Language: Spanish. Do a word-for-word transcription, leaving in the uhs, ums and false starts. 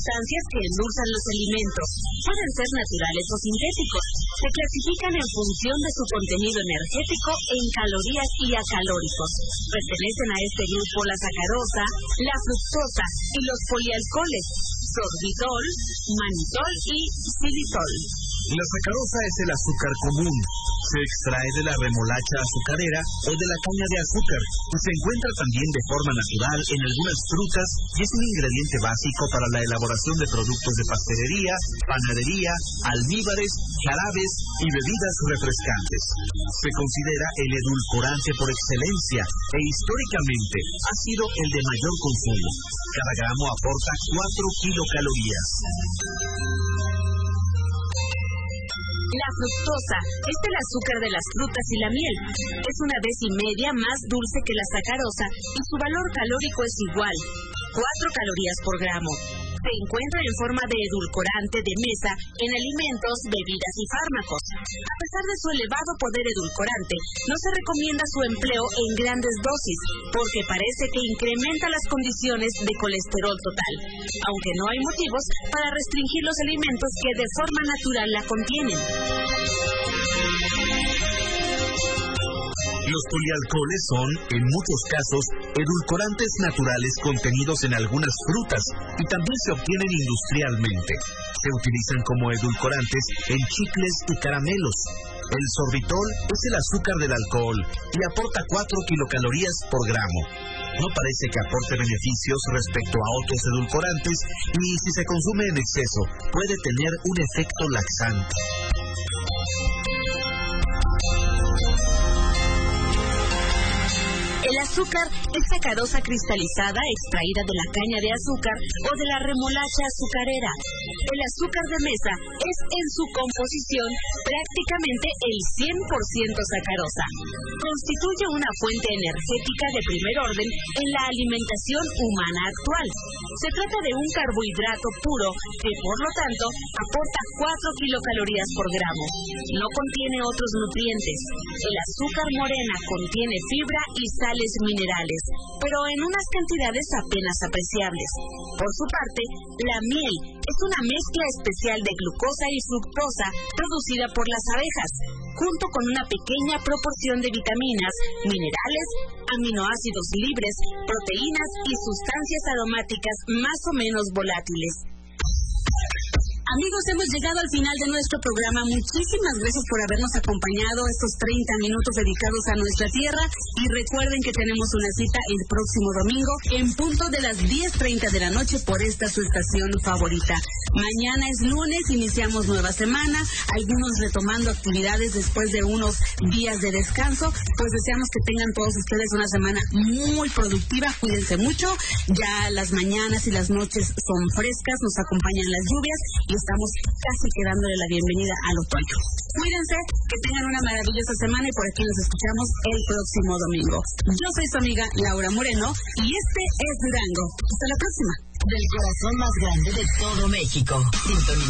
sustancias que endulzan los alimentos. Pueden ser naturales o sintéticos. Se clasifican en función de su contenido energético en calorías y acalóricos. Pertenecen a este grupo la sacarosa, la fructosa y los polialcoholes, sorbitol, manitol y xilitol. La sacarosa es el azúcar común. Se extrae de la remolacha azucarera o de la caña de azúcar. Se encuentra también de forma natural en algunas frutas y es un ingrediente básico para la elaboración de productos de pastelería, panadería, almíbares, jarabes y bebidas refrescantes. Se considera el edulcorante por excelencia e históricamente ha sido el de mayor consumo. Cada gramo aporta cuatro kilocalorías. La fructosa es el azúcar de las frutas y la miel. Es una vez y media más dulce que la sacarosa y su valor calórico es igual, cuatro calorías por gramo. Se encuentra en forma de edulcorante de mesa en alimentos, bebidas y fármacos. A pesar de su elevado poder edulcorante, no se recomienda su empleo en grandes dosis, porque parece que incrementa las condiciones de colesterol total, aunque no hay motivos para restringir los alimentos que de forma natural la contienen. Los polialcoholes son, en muchos casos, edulcorantes naturales contenidos en algunas frutas y también se obtienen industrialmente. Se utilizan como edulcorantes en chicles y caramelos. El sorbitol es el azúcar del alcohol y aporta cuatro kilocalorías por gramo. No parece que aporte beneficios respecto a otros edulcorantes y si se consume en exceso puede tener un efecto laxante. El azúcar es sacarosa cristalizada extraída de la caña de azúcar o de la remolacha azucarera. El azúcar de mesa es en su composición prácticamente el cien por ciento sacarosa. Constituye una fuente energética de primer orden en la alimentación humana actual. Se trata de un carbohidrato puro que, por lo tanto, aporta cuatro kilocalorías por gramo. No contiene otros nutrientes. El azúcar morena contiene fibra y sales minerales, pero en unas cantidades apenas apreciables. Por su parte, la miel es una mezcla especial de glucosa y fructosa producida por las abejas, junto con una pequeña proporción de vitaminas, minerales, aminoácidos libres, proteínas y sustancias aromáticas más o menos volátiles. Amigos, hemos llegado al final de nuestro programa. Muchísimas gracias por habernos acompañado estos treinta minutos dedicados a nuestra tierra. Y recuerden que tenemos una cita el próximo domingo en punto de las diez treinta de la noche por esta su estación favorita. Mañana es lunes, iniciamos nueva semana, algunos retomando actividades después de unos días de descanso. Pues deseamos que tengan todos ustedes una semana muy productiva. Cuídense mucho. Ya las mañanas y las noches son frescas, nos acompañan las lluvias y estamos casi quedándole la bienvenida al otoño. Cuídense, que tengan una maravillosa semana y por aquí nos escuchamos el próximo domingo. Yo soy su amiga Laura Moreno y este es Durango. Hasta la próxima. Del corazón más grande de todo México. Sintonía.